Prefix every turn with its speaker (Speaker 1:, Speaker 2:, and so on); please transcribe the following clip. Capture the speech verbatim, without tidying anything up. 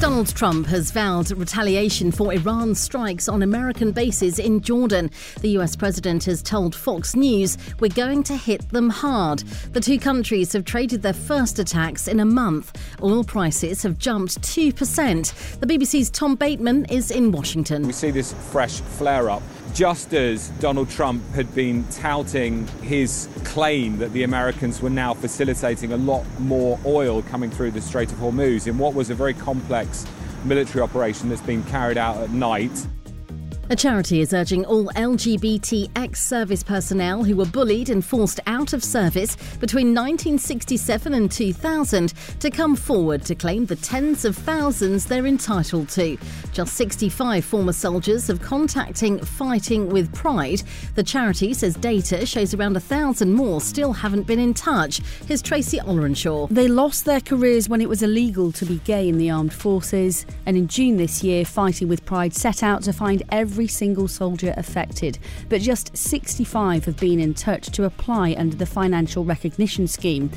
Speaker 1: Donald Trump has vowed retaliation for Iran's strikes on American bases in Jordan. The U S president has told Fox News, "We're going to hit them hard." The two countries have traded their first attacks in a month. Oil prices have jumped two percent. The B B C's Tom Bateman is in Washington.
Speaker 2: We see this fresh flare-up just as Donald Trump had been touting his claim that the Americans were now facilitating a lot more oil coming through the Strait of Hormuz in what was a very complex military operation that's been carried out at night.
Speaker 1: A charity is urging all L G B T ex-service personnel who were bullied and forced out of service between nineteen sixty-seven and two thousand to come forward to claim the tens of thousands they're entitled to. Just sixty-five former soldiers have contacting Fighting with Pride. The charity says data shows around a thousand more still haven't been in touch. Here's Tracy Ollerenshaw.
Speaker 3: They lost their careers when it was illegal to be gay in the armed forces, and in June this year, Fighting with Pride set out to find every Every single soldier affected, but just sixty-five have been in touch to apply under the financial recognition scheme.